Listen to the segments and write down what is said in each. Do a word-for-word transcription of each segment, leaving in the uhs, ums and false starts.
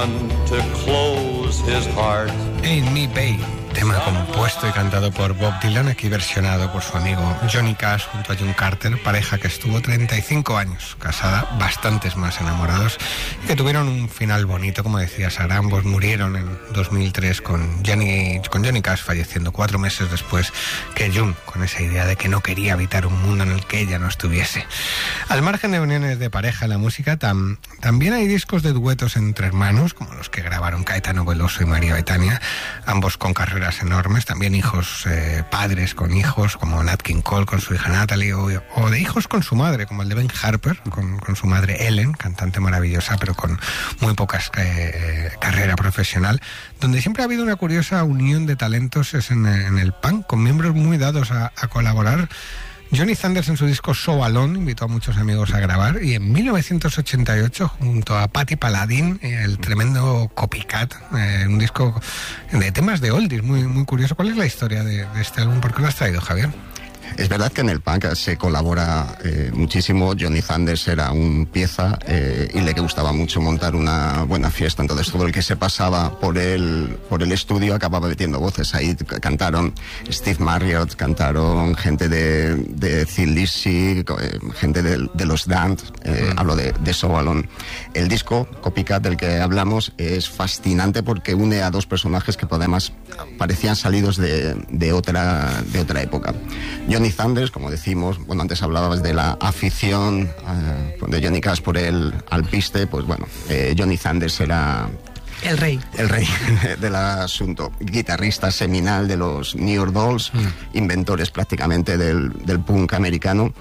one to close his heart. Ain't Me Babe, tema compuesto y cantado por Bob Dylan, aquí versionado por su amigo Johnny Cash junto a June Carter, pareja que estuvo treinta y cinco años casada, bastantes más enamorados, y que tuvieron un final bonito, como decía Sara. Ambos murieron en dos mil tres con Johnny, con Johnny Cash falleciendo cuatro meses después que June, con esa idea de que no quería habitar un mundo en el que ella no estuviese. Al margen de uniones de pareja en la música, tam, también hay discos de duetos entre hermanos, como los que grabaron Caetano Veloso y María Betania, ambos con carreras enormes, también hijos, eh, padres con hijos, como Nat King Cole con su hija Natalie, o, o de hijos con su madre, como el de Ben Harper, con, con su madre Ellen, cantante maravillosa, pero con muy pocas eh, carrera profesional. Donde siempre ha habido una curiosa unión de talentos es en, en el punk, con miembros muy dados a, a colaborar. Johnny Thunders en su disco So Alone invitó a muchos amigos a grabar, y en mil novecientos ochenta y ocho junto a Patti Paladin, el tremendo Copycat, eh, un disco de temas de oldies muy, muy curioso. ¿Cuál es la historia de, de este álbum? ¿Por qué lo has traído, Javier? Es verdad que en el punk se colabora eh, muchísimo. Johnny Thunders era un pieza eh, y le gustaba mucho montar una buena fiesta. Entonces todo el que se pasaba por el, por el estudio acababa metiendo voces. Ahí cantaron Steve Marriott, cantaron gente de, de Thin Lizzy, eh, gente de, de los Damned, eh, mm. hablo de, de So Alone. El disco Copycat del que hablamos es fascinante porque une a dos personajes que además parecían salidos de, de, otra, de otra época. Johnny Thunders, como decimos, bueno, antes hablabas de la afición uh, de Johnny Cash por el alpiste, pues bueno, eh, Johnny Thunders era el rey. El rey del asunto. Guitarrista seminal de los New York Dolls, mm. inventores prácticamente del, del punk americano.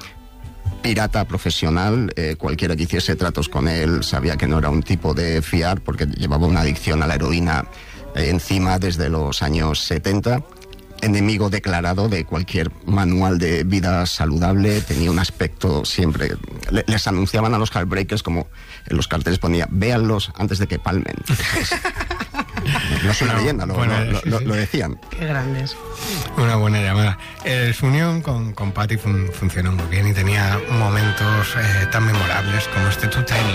Pirata profesional, eh, cualquiera que hiciese tratos con él sabía que no era un tipo de fiar porque llevaba una adicción a la heroína eh, encima desde los años setenta. Enemigo declarado de cualquier manual de vida saludable, tenía un aspecto siempre... Le, les anunciaban a los Heartbreakers como en los carteles ponía, véanlos antes de que palmen. No es una no, leyenda, lo, bueno, lo, sí, lo, sí. lo decían. Qué grandes. Una buena llamada. Eh, su unión con, con Patti fun, funcionó muy bien y tenía momentos eh, tan memorables como este Two Tiny